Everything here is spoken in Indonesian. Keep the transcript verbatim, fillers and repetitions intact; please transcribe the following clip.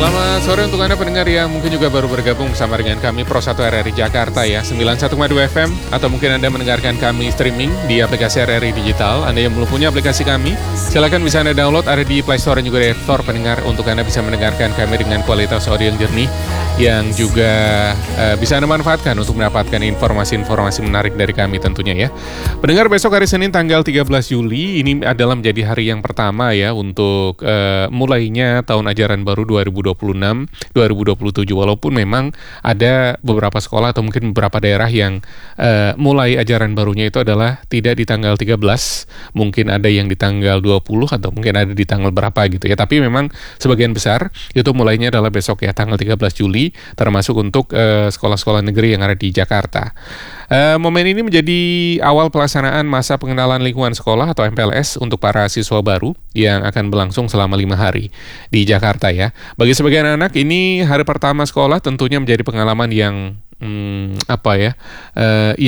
Selamat sore untuk Anda pendengar yang mungkin juga baru bergabung bersama dengan kami Pro satu R R I Jakarta ya, sembilan puluh satu koma dua F M, atau mungkin Anda mendengarkan kami streaming di aplikasi R R I Digital. Anda yang belum punya aplikasi kami, silakan bisa Anda download, ada di Play Store dan juga di App Store pendengar, untuk Anda bisa mendengarkan kami dengan kualitas audio yang jernih, yang juga uh, bisa Anda manfaatkan untuk mendapatkan informasi-informasi menarik dari kami tentunya ya. Pendengar, besok hari Senin tanggal tiga belas Juli ini adalah menjadi hari yang pertama ya untuk uh, mulainya tahun ajaran baru dua ribu dua puluh enam dua ribu dua puluh tujuh, walaupun memang ada beberapa sekolah atau mungkin beberapa daerah yang uh, mulai ajaran barunya itu adalah tidak di tanggal tiga belas, mungkin ada yang di tanggal dua puluh atau mungkin ada di tanggal berapa gitu ya, tapi memang sebagian besar itu mulainya adalah besok ya, tanggal tiga belas Juli, termasuk untuk uh, sekolah-sekolah negeri yang ada di Jakarta. Uh, momen ini menjadi awal pelaksanaan masa pengenalan lingkungan sekolah atau M P L S untuk para siswa baru yang akan berlangsung selama lima hari di Jakarta ya. Bagi sebagian anak ini hari pertama sekolah tentunya menjadi pengalaman yang hmm, apa ya? Uh,